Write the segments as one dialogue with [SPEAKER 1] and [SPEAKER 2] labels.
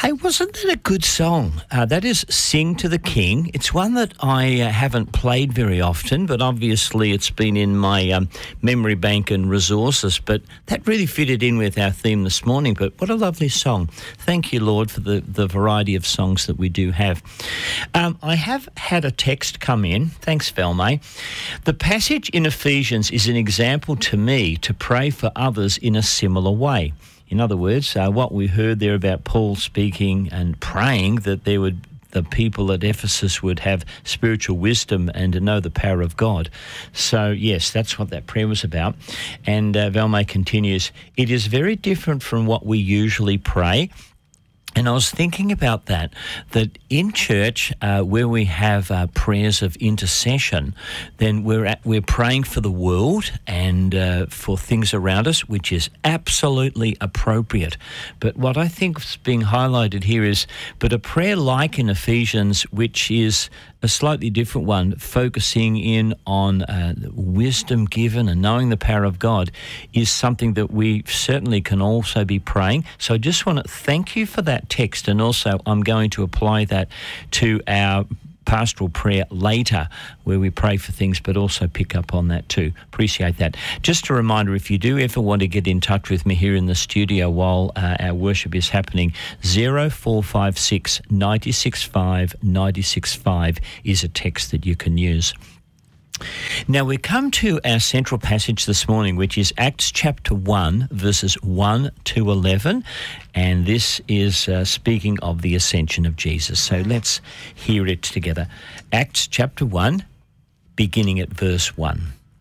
[SPEAKER 1] Hey, wasn't that a good song? That is Sing to the King. It's one that I haven't played very often, but obviously it's been in my memory bank and resources. But that really fitted in with our theme this morning. But what a lovely song. Thank you, Lord, for the variety of songs that we do have. I have had a text come in. Thanks, Velmay. The passage in Ephesians is an example to me to pray for others in a similar way. In other words, what we heard there about Paul speaking and praying that the people at Ephesus would have spiritual wisdom and to know the power of God. So, yes, that's what that prayer was about. And Velmay continues, it is very different from what we usually pray. And I was thinking about that in church, where we have prayers of intercession, then we're praying for the world and for things around us, which is absolutely appropriate. But what I think is being highlighted here is, but a prayer like in Ephesians, which is a slightly different one, focusing in on wisdom given and knowing the power of God, is something that we certainly can also be praying. So I just want to thank you for that text, and also I'm going to apply that to our pastoral prayer later, where we pray for things but also pick up on that too. Appreciate that. Just a reminder, if you do ever want to get in touch with me here in the studio while our worship is happening, 0456 965 965 is a text that you can use. Now we come to our central passage this morning, which is Acts chapter 1, verses 1 to 11, and this is speaking of the ascension of Jesus. So let's hear it together. Acts chapter 1, beginning at verse 1.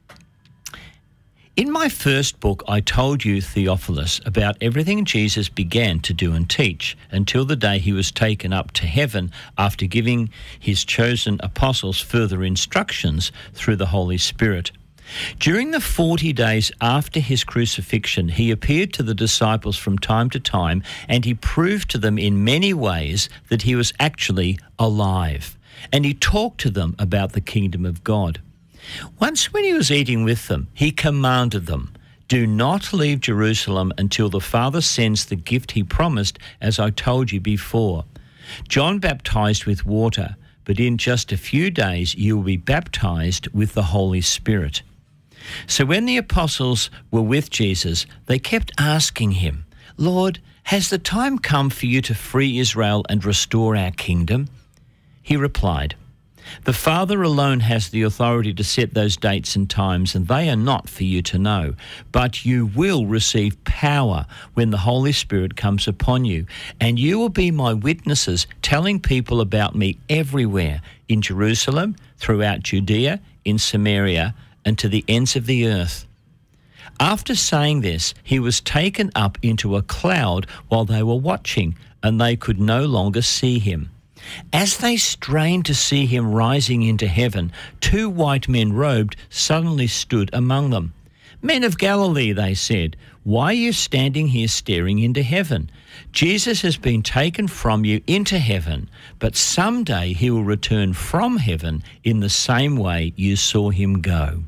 [SPEAKER 1] In my first book, I told you, Theophilus, about everything Jesus began to do and teach until the day he was taken up to heaven after giving his chosen apostles further instructions through the Holy Spirit. During the 40 days after his crucifixion, he appeared to the disciples from time to time, and he proved to them in many ways that he was actually alive. And he talked to them about the kingdom of God. Once when he was eating with them, he commanded them, do not leave Jerusalem until the Father sends the gift he promised, as I told you before. John baptized with water, but in just a few days you will be baptized with the Holy Spirit. So when the apostles were with Jesus, they kept asking him, Lord, has the time come for you to free Israel and restore our kingdom? He replied, the Father alone has the authority to set those dates and times, and they are not for you to know. But you will receive power when the Holy Spirit comes upon you, and you will be my witnesses, telling people about me everywhere, in Jerusalem, throughout Judea, in Samaria, and to the ends of the earth. After saying this, he was taken up into a cloud while they were watching, and they could no longer see him. As they strained to see him rising into heaven, two white men robed suddenly stood among them. Men of Galilee, they said, why are you standing here staring into heaven? Jesus has been taken from you into heaven, but someday he will return from heaven in the same way you saw him go.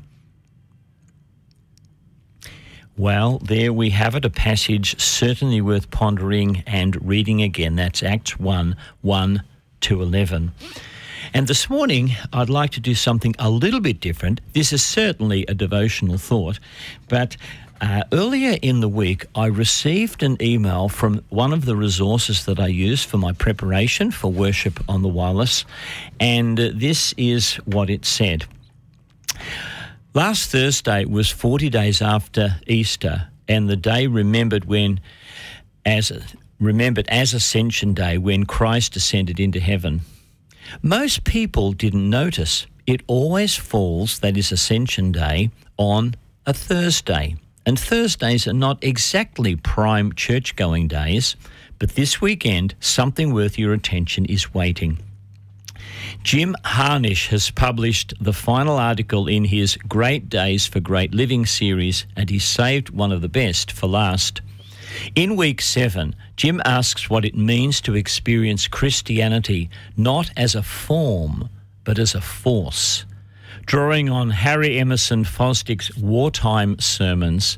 [SPEAKER 1] Well, there we have it, a passage certainly worth pondering and reading again. That's Acts 1, 1 to 11. And this morning, I'd like to do something a little bit different. This is certainly a devotional thought, but earlier in the week, I received an email from one of the resources that I use for my preparation for worship on the wireless, and this is what it said. Last Thursday was 40 days after Easter, and the day remembered as Ascension Day, when Christ ascended into heaven. Most people didn't notice. It always falls, that is Ascension Day, on a Thursday. And Thursdays are not exactly prime church-going days, but this weekend, something worth your attention is waiting. Jim Harnish has published the final article in his Great Days for Great Living series, and he saved one of the best for last. In week 7, Jim asks what it means to experience Christianity not as a form, but as a force. Drawing on Harry Emerson Fosdick's wartime sermons,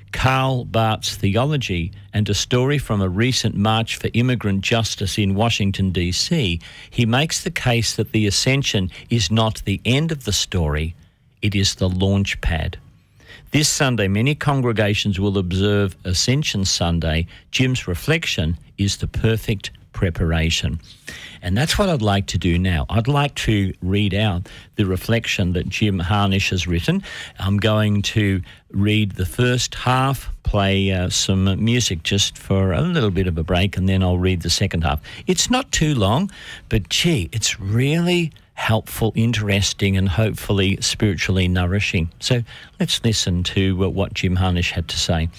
[SPEAKER 1] Karl Barth's theology and a story from a recent March for Immigrant Justice in Washington, D.C., he makes the case that the ascension is not the end of the story, it is the launch pad. This Sunday, many congregations will observe Ascension Sunday. Jim's reflection is the perfect preparation. And that's what I'd like to do now. I'd like to read out the reflection that Jim Harnish has written. I'm going to read the first half, play some music just for a little bit of a break, and then I'll read the second half. It's not too long, but gee, it's really helpful, interesting, and hopefully spiritually nourishing. So let's listen to what Jim Harnish had to say.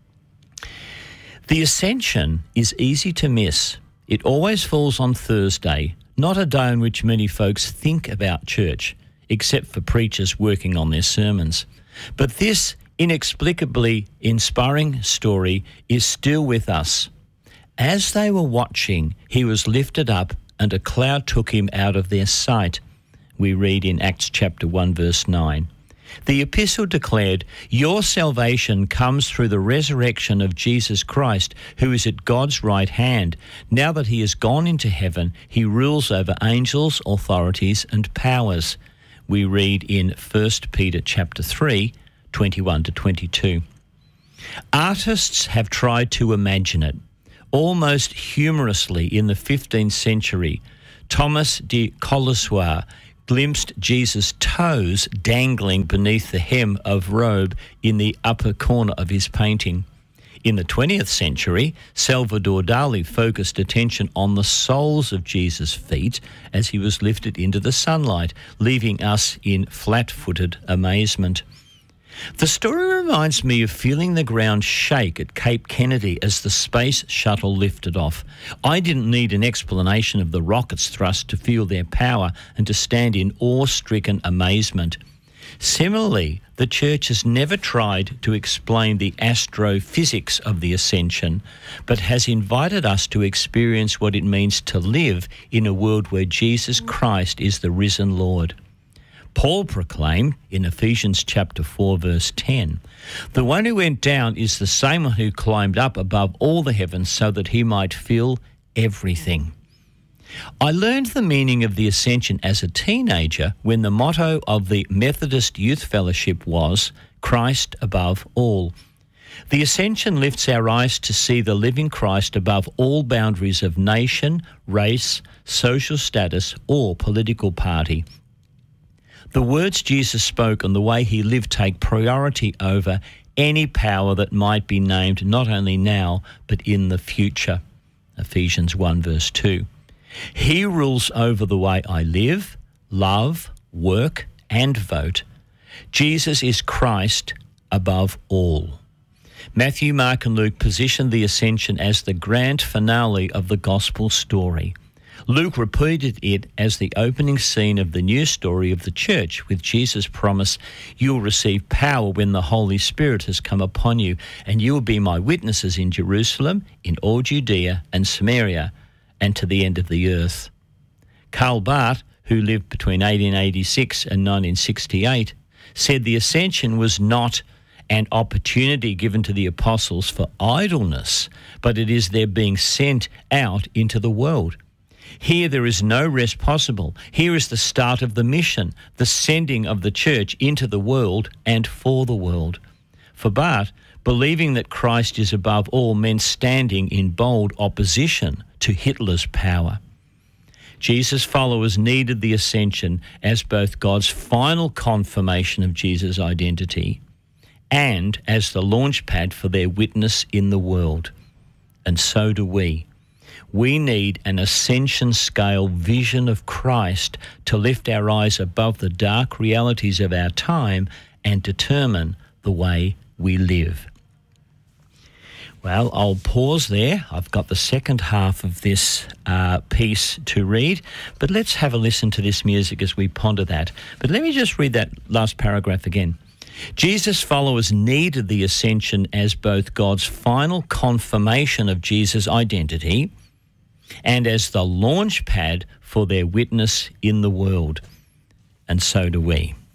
[SPEAKER 1] The Ascension is easy to miss. It always falls on Thursday, not a day on which many folks think about church, except for preachers working on their sermons. But this inexplicably inspiring story is still with us. As they were watching, he was lifted up and a cloud took him out of their sight. We read in Acts chapter 1, verse 9. The epistle declared, "Your salvation comes through the resurrection of Jesus Christ, who is at God's right hand. Now that he has gone into heaven, he rules over angels, authorities, and powers." We read in 1 Peter chapter 3, 21 to 22. Artists have tried to imagine it. Almost humorously in the 15th century, Thomas de Colossoir glimpsed Jesus' toes dangling beneath the hem of robe in the upper corner of his painting. In the 20th century, Salvador Dali focused attention on the soles of Jesus' feet as he was lifted into the sunlight, leaving us in flat-footed amazement. The story reminds me of feeling the ground shake at Cape Kennedy as the space shuttle lifted off. I didn't need an explanation of the rocket's thrust to feel their power and to stand in awe-stricken amazement. Similarly, the church has never tried to explain the astrophysics of the ascension, but has invited us to experience what it means to live in a world where Jesus Christ is the risen Lord. Paul proclaimed in Ephesians chapter 4, verse 10, "The one who went down is the same one who climbed up above all the heavens so that he might fill everything." I learned the meaning of the ascension as a teenager when the motto of the Methodist Youth Fellowship was, "Christ above all." The ascension lifts our eyes to see the living Christ above all boundaries of nation, race, social status, or political party. The words Jesus spoke and the way he lived take priority over any power that might be named not only now but in the future. Ephesians 1 verse 2. He rules over the way I live, love, work and vote. Jesus is Christ above all. Matthew, Mark and Luke position the ascension as the grand finale of the gospel story. Luke repeated it as the opening scene of the new story of the church, with Jesus' promise, "You'll receive power when the Holy Spirit has come upon you, and you will be my witnesses in Jerusalem, in all Judea and Samaria, and to the end of the earth." Karl Barth, who lived between 1886 and 1968, said the ascension was not an opportunity given to the apostles for idleness, but it is their being sent out into the world. Here there is no rest possible. Here is the start of the mission, the sending of the church into the world and for the world. For Barth, believing that Christ is above all meant standing in bold opposition to Hitler's power. Jesus' followers needed the ascension as both God's final confirmation of Jesus' identity and as the launch pad for their witness in the world. And so do we. We need an ascension-scale vision of Christ to lift our eyes above the dark realities of our time and determine the way we live. Well, I'll pause there. I've got the second half of this piece to read, but let's have a listen to this music as we ponder that. But let me just read that last paragraph again. Jesus' followers needed the ascension as both God's final confirmation of Jesus' identity and as the launch pad for their witness in the world. And so do we.